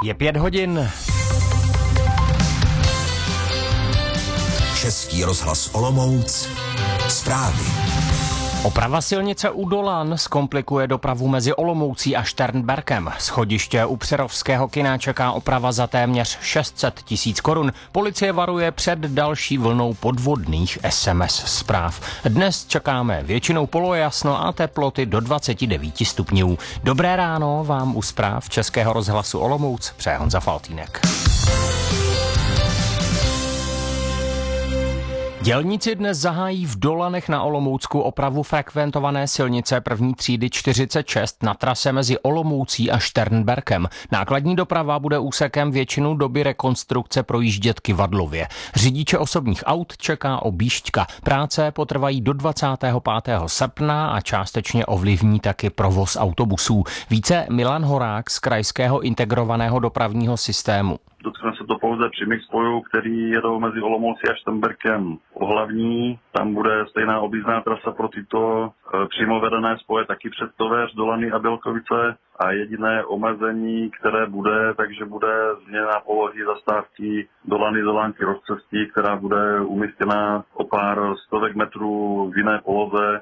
Je 5 hodin. Český rozhlas Olomouc. Zprávy. Oprava silnice u Dolan zkomplikuje dopravu mezi Olomoucí a Šternberkem. Schodiště u Přerovského kina čeká oprava za téměř 600 000 korun. Policie varuje před další vlnou podvodných SMS zpráv. Dnes čekáme většinou polojasno a teploty do 29 stupňů. Dobré ráno vám u zpráv Českého rozhlasu Olomouc přeje Honza Faltýnek. Dělníci dnes zahájí v Dolanech na Olomoucku opravu frekventované silnice první třídy 46 na trase mezi Olomoucí a Šternberkem. Nákladní doprava bude úsekem většinu doby rekonstrukce projíždět Kyvadlově. Řidiče osobních aut čeká objížďka. Práce potrvají do 25. srpna a částečně ovlivní taky provoz autobusů. Více Milan Horák z Krajského integrovaného dopravního systému. Dotkne se to pouze přímých spojů, který jedou mezi Olomoucí a Šternberkem hlavní. Tam bude stejná objízdná trasa pro tyto přímo vedené spoje taky přes Tovéř, Dolany a Bělkovice. A jediné omezení, které bude, takže bude změna polohy zastávky Dolany rozcestí, která bude umístěna o pár stovek metrů v jiné poloze.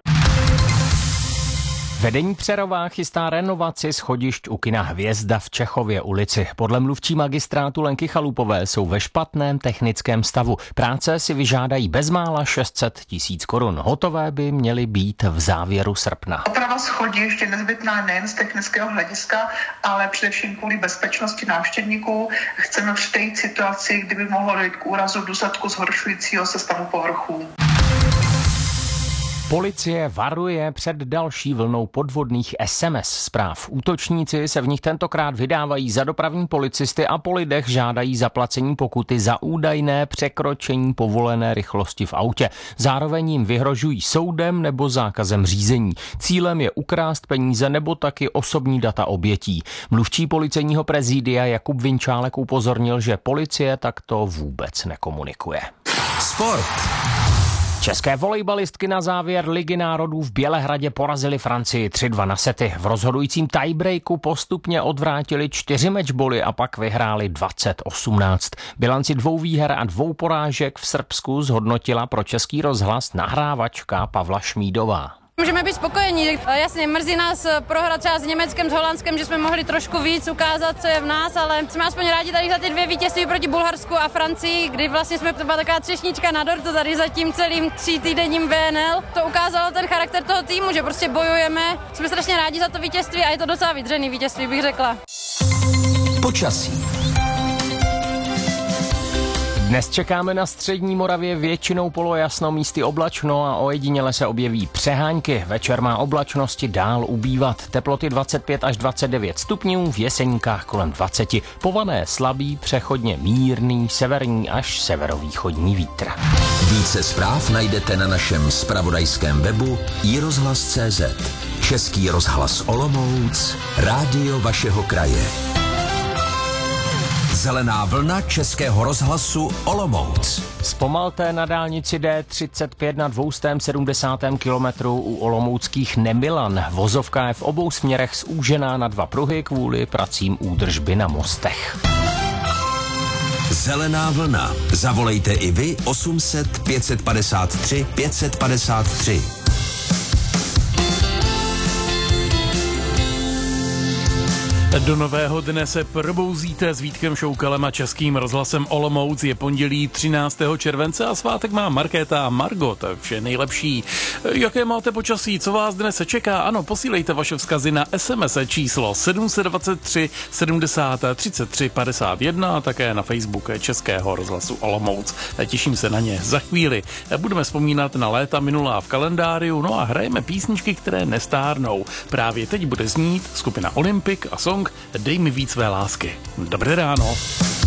Vedení Přerova chystá renovaci schodišť u kina Hvězda v Čechově ulici. Podle mluvčí magistrátu Lenky Chalupové jsou ve špatném technickém stavu. Práce si vyžádají bezmála 600 000 korun. Hotové by měly být v závěru srpna. Oprava schodišť je nezbytná nejen z technického hlediska, ale především kvůli bezpečnosti návštěvníků. Chceme předejít situaci, kdyby mohlo dojít k úrazu v důsledku zhoršujícího se stavu povrchů. Policie varuje před další vlnou podvodných SMS zpráv. Útočníci se v nich tentokrát vydávají za dopravní policisty a po lidech žádají zaplacení pokuty za údajné překročení povolené rychlosti v autě. Zároveň jim vyhrožují soudem nebo zákazem řízení. Cílem je ukrást peníze nebo taky osobní data obětí. Mluvčí policejního prezidia Jakub Vinčálek upozornil, že policie takto vůbec nekomunikuje. Sport. České volejbalistky na závěr Ligy národů v Bělehradě porazily Francii 3-2 na sety. V rozhodujícím tiebreaku postupně odvrátili 4 matchboly a pak vyhráli 20-18. Bilanci 2 výher a 2 porážek v Srbsku zhodnotila pro Český rozhlas nahrávačka Pavla Šmídová. Můžeme být spokojení. Jasně, mrzí nás prohra třeba s Německem, s Holandskem, že jsme mohli trošku víc ukázat, co je v nás, ale jsme aspoň rádi tady za ty 2 vítězství proti Bulharsku a Francii, kdy vlastně jsme to byla taková třešnička na dortu tady za tím celým 3týdenním VNL. To ukázalo ten charakter toho týmu, že prostě bojujeme. Jsme strašně rádi za to vítězství a je to docela vydřený vítězství, bych řekla. Počasí. Dnes čekáme na střední Moravě většinou polojasno, místy oblačno a ojediněle se objeví přehánky. Večer má oblačnosti dál ubývat. Teploty 25 až 29 stupňů, v Jeseníkách kolem 20. Pované slabý, přechodně mírný, severní až severovýchodní vítr. Více zpráv najdete na našem zpravodajském webu iRozhlas.cz. Český rozhlas Olomouc, rádio vašeho kraje. Zelená vlna Českého rozhlasu Olomouc. Zpomalte na dálnici D35 na 270. kilometru u olomouckých Nemilan. Vozovka je v obou směrech zúžená na 2 pruhy kvůli pracím údržby na mostech. Zelená vlna. Zavolejte i vy 800 553 553. Do nového dne se probouzíte s Vítkem Šoukalem a Českým rozhlasem Olomouc. Je pondělí 13. července a svátek má Markéta a Margot. Tak vše nejlepší. Jaké máte počasí? Co vás dnes čeká? Ano, posílejte vaše vzkazy na SMS číslo 723 70 33 51 a také na Facebook Českého rozhlasu Olomouc. Těším se na ně. Za chvíli budeme vzpomínat na léta minulá v kalendáriu, no a hrajeme písničky, které nestárnou. Právě teď bude znít skupina Olympik a song Dej mi víc své lásky. Dobré ráno.